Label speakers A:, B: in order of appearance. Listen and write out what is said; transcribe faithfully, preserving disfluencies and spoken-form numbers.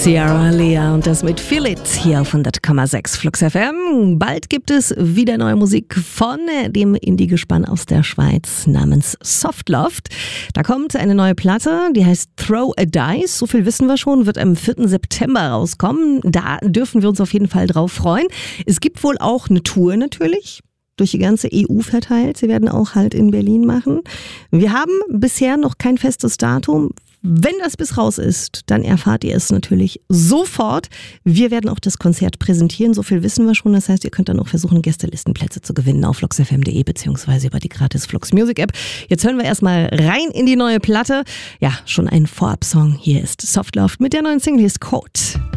A: Ciara Lea und das mit Feel It hier auf hundert Komma sechs Flux F M. Bald gibt es wieder neue Musik von dem Indie-Gespann aus der Schweiz namens Softloft. Da kommt eine neue Platte, die heißt Throw a Dice. So viel wissen wir schon, wird am vierten September rauskommen. Da dürfen wir uns auf jeden Fall drauf freuen. Es gibt wohl auch eine Tour natürlich, durch die ganze E U verteilt. Sie werden auch halt in Berlin machen. Wir haben bisher noch kein festes Datum. Wenn das bis raus ist, dann erfahrt ihr es natürlich sofort. Wir werden auch das Konzert präsentieren, so viel wissen wir schon. Das heißt, ihr könnt dann auch versuchen, Gästelistenplätze zu gewinnen auf flux f m punkt de beziehungsweise über die gratis Flux Music App. Jetzt hören wir erstmal rein in die neue Platte. Ja, schon ein Vorabsong. Hier ist Softloft mit der neuen Single, hier ist Code.